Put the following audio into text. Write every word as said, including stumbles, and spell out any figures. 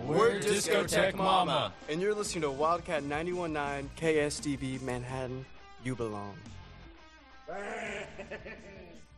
We're Discotheque Mama. And you're listening to Wildcat ninety-one point nine K S D V Manhattan. You belong.